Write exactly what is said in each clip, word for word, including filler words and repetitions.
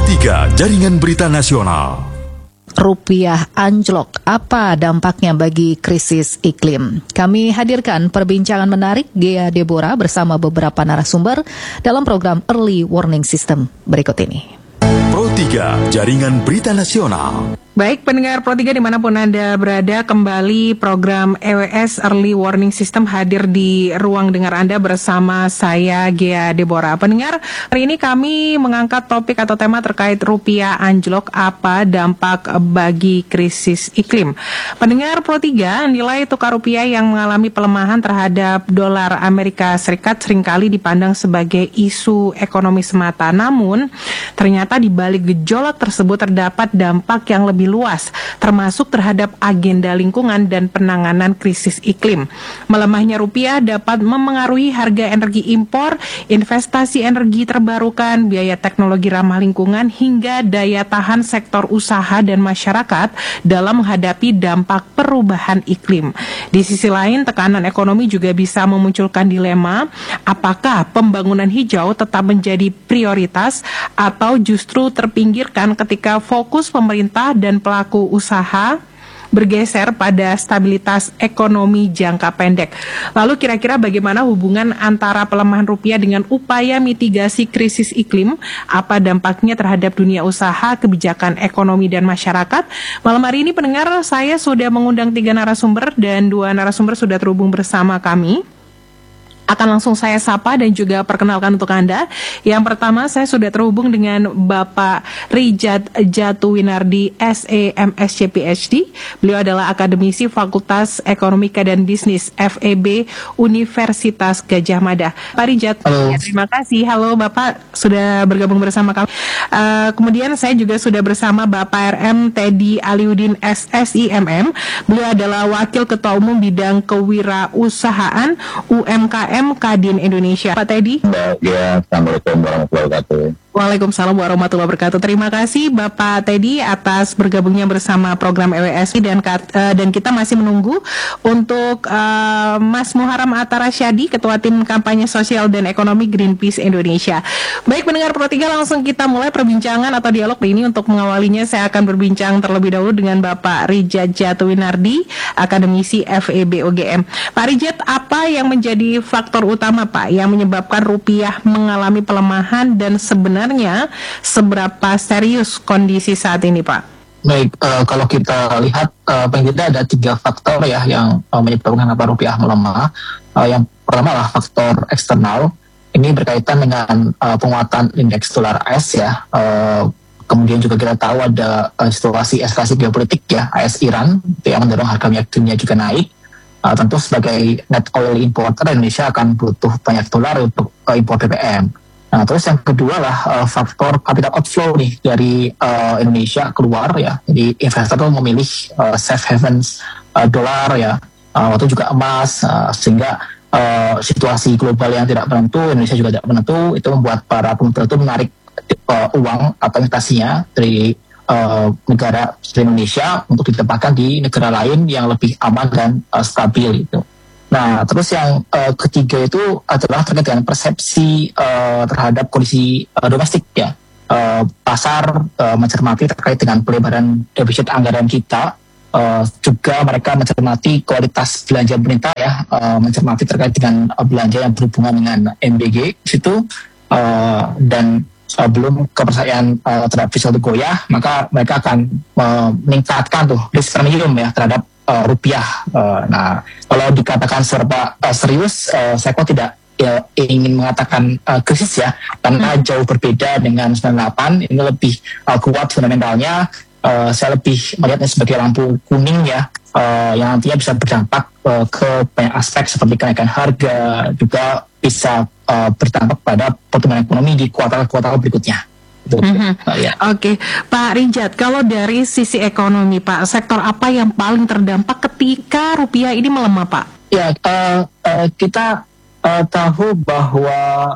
tiga Jaringan Berita Nasional. Rupiah anjlok, apa dampaknya bagi krisis iklim? Kami hadirkan perbincangan menarik Ghea Deborah bersama beberapa narasumber dalam program Early Warning System berikut ini. Pro tiga Jaringan Berita Nasional. Baik, pendengar Pro tiga dimanapun Anda berada, kembali program E W S Early Warning System hadir di ruang dengar Anda bersama saya Ghea Deborah. Pendengar, hari ini kami mengangkat topik atau tema terkait rupiah anjlok, apa dampak bagi krisis iklim. Pendengar Pro tiga, nilai tukar rupiah yang mengalami pelemahan terhadap dolar Amerika Serikat seringkali dipandang sebagai isu ekonomi semata. Namun, ternyata di balik gejolak tersebut terdapat dampak yang lebih luas, termasuk terhadap agenda lingkungan dan penanganan krisis iklim. Melemahnya rupiah dapat memengaruhi harga energi impor, investasi energi terbarukan, biaya teknologi ramah lingkungan, hingga daya tahan sektor usaha dan masyarakat dalam menghadapi dampak perubahan iklim. Di sisi lain, tekanan ekonomi juga bisa memunculkan dilema, apakah pembangunan hijau tetap menjadi prioritas atau justru terpinggirkan ketika fokus pemerintah dan pelaku usaha bergeser pada stabilitas ekonomi jangka pendek. Lalu kira-kira bagaimana hubungan antara pelemahan rupiah dengan upaya mitigasi krisis iklim? Apa dampaknya terhadap dunia usaha, kebijakan ekonomi dan masyarakat? Malam hari ini pendengar, saya sudah mengundang tiga narasumber dan dua narasumber sudah terhubung bersama kami. Akan langsung saya sapa dan juga perkenalkan untuk Anda. Yang pertama, saya sudah terhubung dengan Bapak Rijat Jatuwinardi, S E M S C P H D. Beliau adalah akademisi Fakultas Ekonomika dan Bisnis F E B Universitas Gadjah Mada. Pak Rijat, ya, terima kasih. Halo Bapak, sudah bergabung bersama kami. Uh, kemudian saya juga sudah bersama Bapak R M Teddy Aliuddin S S I M M. Beliau adalah Wakil Ketua Umum Bidang Kewirausahaan U M K M Kadin Indonesia. Pak Teddy. Ya, Assalamualaikum warahmatullahi wabarakatuh. Waalaikumsalam warahmatullahi wabarakatuh. Terima kasih Bapak Teddy atas bergabungnya bersama program E W S dan uh, dan kita masih menunggu untuk uh, Mas Muharram Atarasyadi, Ketua Tim Kampanye Sosial dan Ekonomi Greenpeace Indonesia. Baik pendengar Pro tiga, langsung kita mulai perbincangan atau dialog ini. Untuk mengawalinya saya akan berbincang terlebih dahulu dengan Bapak Rijat Jatuwinardi, akademisi F E B U G M. Pak Rijat, apa yang menjadi faktor utama Pak yang menyebabkan rupiah mengalami pelemahan dan sebenarnya seberapa serius kondisi saat ini, Pak? Baik, uh, kalau kita lihat uh, paling tidak ada tiga faktor ya yang uh, menyebabkan kenapa rupiah melemah. Uh, yang pertama adalah faktor eksternal. Ini berkaitan dengan uh, penguatan indeks dolar A S ya. Uh, kemudian juga kita tahu ada uh, situasi eskalasi geopolitik ya, A S Iran yang mendorong harga minyak dunia juga naik. Uh, tentu sebagai net oil importer, Indonesia akan butuh banyak dolar untuk uh, impor B B M. Nah, terus yang kedua lah uh, faktor capital outflow nih dari uh, Indonesia keluar ya. Jadi investor tuh memilih uh, safe havens uh, dolar ya, uh, waktu juga emas, uh, sehingga uh, situasi global yang tidak menentu, Indonesia juga tidak menentu, itu membuat para pengusaha itu menarik uh, uang atau investasinya dari uh, negara seperti Indonesia untuk ditempatkan di negara lain yang lebih aman dan uh, stabil itu. Nah, terus yang uh, ketiga itu adalah terkait dengan persepsi uh, terhadap kondisi uh, domestik ya. Uh, pasar uh, mencermati terkait dengan pelebaran defisit anggaran kita, uh, juga mereka mencermati kualitas belanja pemerintah ya, uh, mencermati terkait dengan uh, belanja yang berhubungan dengan M B G situ, uh, dan uh, belum kepercayaan uh, terhadap fiskal itu goyah, maka mereka akan uh, meningkatkan tuh risk premium ya terhadap Uh, rupiah. Uh, nah, kalau dikatakan serba uh, serius, uh, saya kok tidak ya, ingin mengatakan uh, krisis ya, karena hmm. jauh berbeda dengan sembilan puluh delapan. Ini lebih uh, kuat fundamentalnya. Uh, saya lebih melihatnya sebagai lampu kuning ya, uh, yang nantinya bisa berdampak uh, ke banyak aspek seperti kenaikan harga, juga bisa uh, berdampak pada pertumbuhan ekonomi di kuartal-kuartal berikutnya. Mm-hmm. Oh, ya. Oke, okay. Pak Rijat, kalau dari sisi ekonomi, Pak, sektor apa yang paling terdampak ketika rupiah ini melemah, Pak? Ya, uh, uh, kita uh, tahu bahwa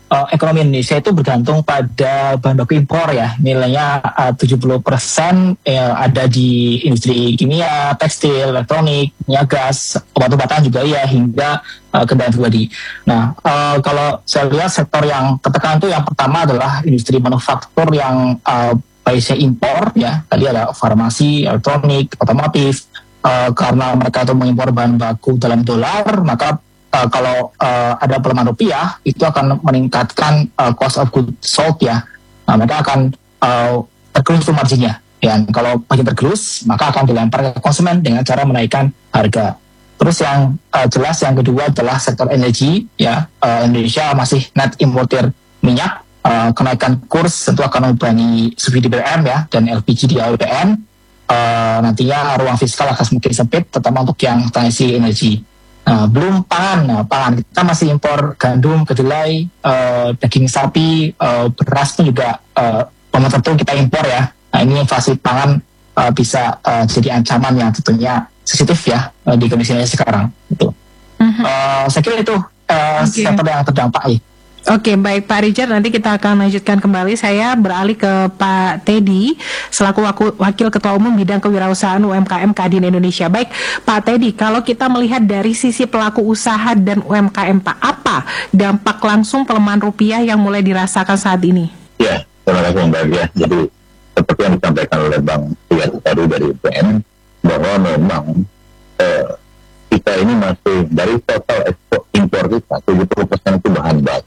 uh, ekonomi Indonesia itu bergantung pada bahan baku impor ya, nilainya uh, tujuh puluh persen uh, ada di industri kimia, tekstil, elektronik, minyak gas, obat-obatan juga ya, hingga uh, kendaraan pribadi. Nah, uh, kalau saya lihat sektor yang tertekan itu yang pertama adalah industri manufaktur yang uh, biasanya impor ya, tadi ada farmasi, elektronik, otomotif. Uh, karena mereka itu mengimpor bahan baku dalam dolar, maka uh, kalau uh, ada pelemahan rupiah itu akan meningkatkan uh, cost of goods sold ya. Nah, mereka akan uh, tergerus tuh marginnya. Dan kalau makin tergerus, maka akan dilempar ke konsumen dengan cara menaikkan harga. Terus yang uh, jelas yang kedua adalah sektor energi ya. Uh, Indonesia masih net importer minyak. Uh, kenaikan kurs tentu akan membebani subsidi B B M ya dan L P G di A P B N. Uh, nantinya ruang fiskal akan semakin sempit, terutama untuk yang transisi energi. Nah, belum pangan, nah, pangan kita masih impor gandum, kedelai, uh, daging sapi, uh, beras pun juga uh, momen tertentu kita impor ya. Nah, ini inflasi pangan uh, bisa uh, jadi ancaman yang tentunya sensitif ya uh, di kondisi sekarang. Gitu. Uh-huh. Uh, saya kira itu uh, okay. sektor yang terdampak ya. Oke, baik Pak Richard, nanti kita akan lanjutkan kembali. Saya beralih ke Pak Teddy, selaku Wakil Ketua Umum Bidang Kewirausahaan U M K M Kadin Indonesia. Baik, Pak Teddy, kalau kita melihat dari sisi pelaku usaha dan U M K M, Pak, apa dampak langsung pelemahan rupiah yang mulai dirasakan saat ini? Ya, terima kasih Mbak ya. Jadi, seperti yang disampaikan oleh Bang Riyad tadi dari U P N, bahwa memang eh, kita ini masih dari total ekspor impor kita, tujuh puluh persen itu bahan baku.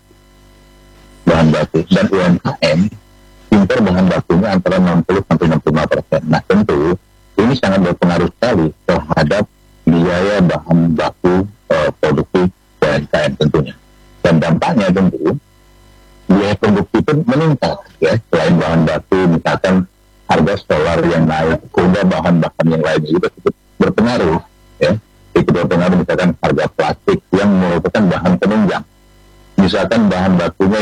bahan baku dan U M K M impor bahan bakunya antara enam puluh sampai enam puluh lima persen. Nah, tentu ini sangat berpengaruh sekali terhadap biaya bahan baku uh, produksi U M K M tentunya. Dan dampaknya tentu biaya produksi itu meningkat ya. Selain bahan baku, misalkan harga solar yang naik, kemudian bahan-bahan yang lainnya juga cukup berpengaruh ya. Itu berpengaruh misalkan harga plastik yang merupakan bahan penunjang. Misalkan bahan bakunya